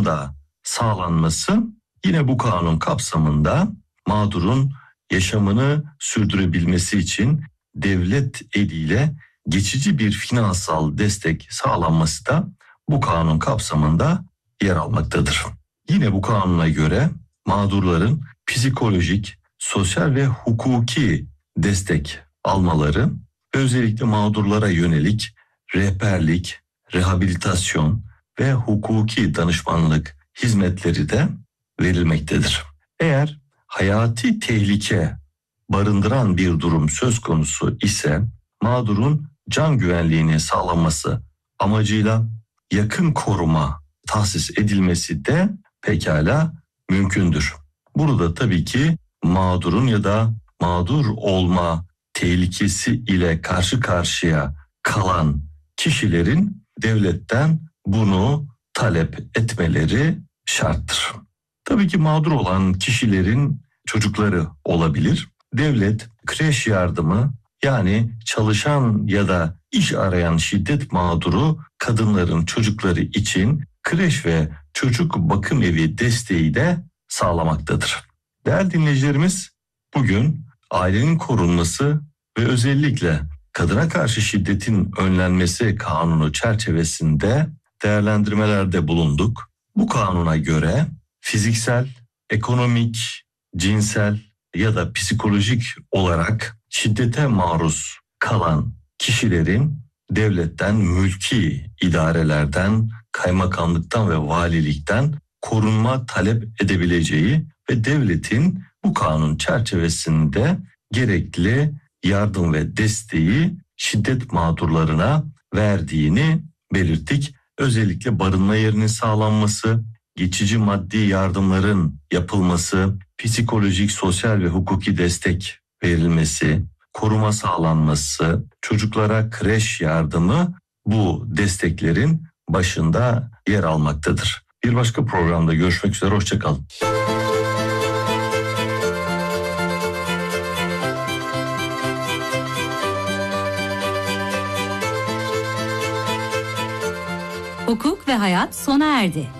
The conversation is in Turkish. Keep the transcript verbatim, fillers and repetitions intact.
da sağlanması yine bu kanun kapsamında mağdurun yaşamını sürdürebilmesi için devlet eliyle geçici bir finansal destek sağlanması da bu kanun kapsamında yer almaktadır. Yine bu kanuna göre mağdurların psikolojik, sosyal ve hukuki destek almaları ve özellikle mağdurlara yönelik rehberlik, rehabilitasyon ve hukuki danışmanlık hizmetleri de verilmektedir. Eğer hayati tehlike barındıran bir durum söz konusu ise mağdurun can güvenliğini sağlanması amacıyla yakın koruma tahsis edilmesi de pekala mümkündür. Burada tabii ki mağdurun ya da mağdur olma tehlikesi ile karşı karşıya kalan kişilerin devletten bunu talep etmeleri şarttır. Tabii ki mağdur olan kişilerin çocukları olabilir. Devlet kreş yardımı, yani çalışan ya da iş arayan şiddet mağduru kadınların çocukları için kreş ve çocuk bakım evi desteği de sağlamaktadır. Değerli dinleyicilerimiz, bugün ailenin korunması ve özellikle kadına karşı şiddetin önlenmesi kanunu çerçevesinde değerlendirmelerde bulunduk. Bu kanuna göre fiziksel, ekonomik, cinsel ya da psikolojik olarak şiddete maruz kalan kişilerin devletten, mülki idarelerden, kaymakamlıktan ve valilikten korunma talep edebileceği ve devletin bu kanun çerçevesinde gerekli yardım ve desteği şiddet mağdurlarına verdiğini belirttik. Özellikle barınma yerinin sağlanması, geçici maddi yardımların yapılması, psikolojik, sosyal ve hukuki destek verilmesi, koruma sağlanması, çocuklara kreş yardımı bu desteklerin başında yer almaktadır. Bir başka programda görüşmek üzere, hoşça kalın. Hukuk ve hayat sona erdi.